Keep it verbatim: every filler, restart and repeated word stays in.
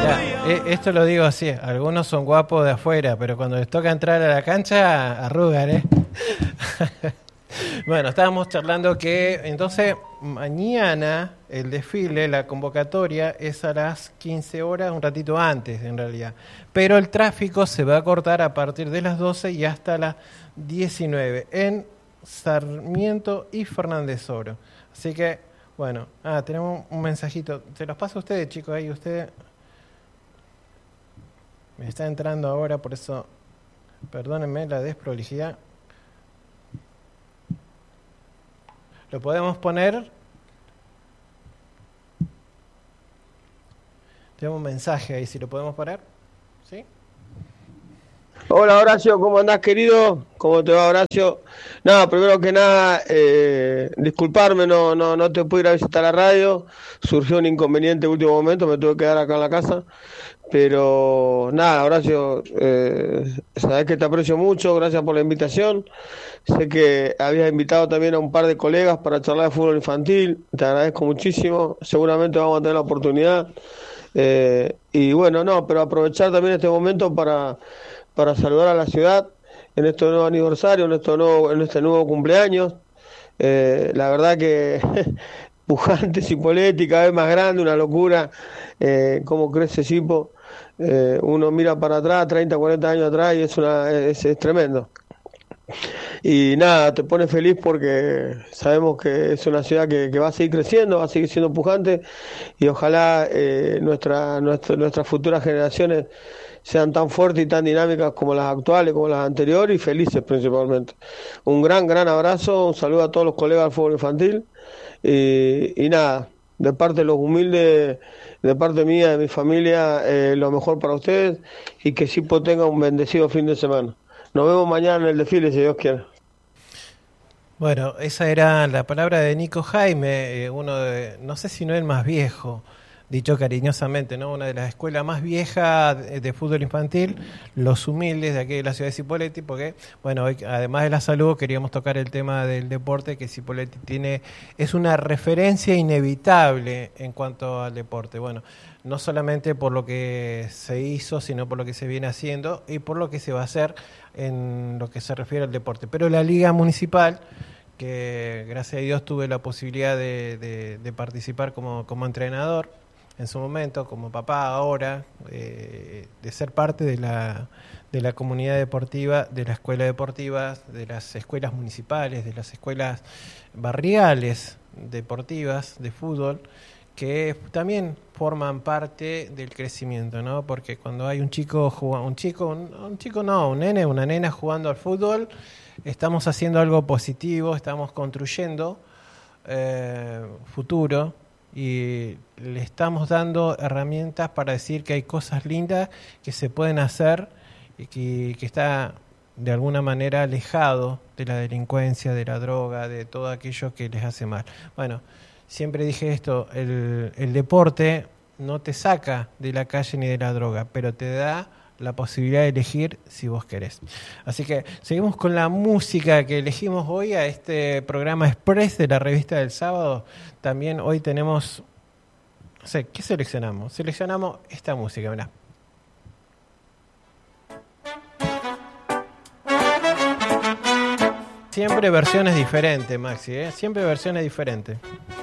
Ya, eh, esto lo digo así, algunos son guapos de afuera, pero cuando les toca entrar a la cancha, arrugan, ¿eh? Bueno, estábamos charlando que entonces mañana el desfile, la convocatoria es a las quince horas, un ratito antes en realidad, pero el tráfico se va a cortar a partir de las doce y hasta las diecinueve en Sarmiento y Fernández Oro. Así que, bueno, ah, tenemos un mensajito, se los paso a ustedes, chicos, ahí ustedes me está entrando ahora, por eso perdónenme la desprolijidad. ¿Lo podemos poner? Tengo un mensaje ahí, si lo podemos poner. ¿Sí? Hola Horacio, ¿cómo andás, querido? ¿Cómo te va, Horacio? Nada, primero que nada, eh, disculparme, no, no, no te pude ir a visitar la radio. Surgió un inconveniente en último momento, me tuve que quedar acá en la casa. Pero nada, Horacio, eh, sabés que te aprecio mucho, gracias por la invitación. Sé que habías invitado también a un par de colegas para charlar de fútbol infantil, te agradezco muchísimo, seguramente vamos a tener la oportunidad. Eh, y bueno, no, pero aprovechar también este momento para, para saludar a la ciudad en este nuevo aniversario, en este nuevo, en este nuevo cumpleaños. Eh, la verdad que pujante, Cipolletti, cada vez más grande, una locura, eh, cómo crece Cipo. Eh, uno mira para atrás, treinta, cuarenta años atrás, y es, una, es, es tremendo. Y nada, te pone feliz porque sabemos que es una ciudad que, que va a seguir creciendo, va a seguir siendo pujante, y ojalá eh, nuestra, nuestra, nuestras futuras generaciones sean tan fuertes y tan dinámicas como las actuales, como las anteriores, y felices principalmente. Un gran, gran abrazo, un saludo a todos los colegas del fútbol infantil, y, y nada, de parte de los humildes, de parte mía, de mi familia, eh, lo mejor para ustedes, y que Cipo tenga un bendecido fin de semana. Nos vemos mañana en el desfile, si Dios quiere. Bueno, esa era la palabra de Nico Jaime, eh, uno de, no sé si no el más viejo, dicho cariñosamente, ¿no? Una de las escuelas más viejas de, de fútbol infantil, los humildes de aquí de la ciudad de Cipolletti, porque, bueno, hoy, además de la salud, queríamos tocar el tema del deporte, que Cipolletti tiene, es una referencia inevitable en cuanto al deporte. Bueno, no solamente por lo que se hizo, sino por lo que se viene haciendo y por lo que se va a hacer en lo que se refiere al deporte. Pero la Liga Municipal, que gracias a Dios tuve la posibilidad de, de, de participar como, como entrenador en su momento, como papá ahora, eh, de ser parte de la, de la comunidad deportiva, de la escuela deportiva, de las escuelas municipales, de las escuelas barriales deportivas de fútbol, que también forman parte del crecimiento, ¿no? Porque cuando hay un chico, un chico, un, un chico no, un nene, una nena jugando al fútbol, estamos haciendo algo positivo, estamos construyendo eh, futuro, y le estamos dando herramientas para decir que hay cosas lindas que se pueden hacer y que, que está de alguna manera alejado de la delincuencia, de la droga, de todo aquello que les hace mal. Bueno, siempre dije esto, el, el deporte no te saca de la calle ni de la droga, pero te da la posibilidad de elegir si vos querés. Así que seguimos con la música que elegimos hoy a este programa Express de la revista del sábado. También hoy tenemos, no sé, ¿qué seleccionamos? Seleccionamos esta música, mirá. Siempre versiones diferentes, Maxi, ¿eh? Siempre versiones diferentes.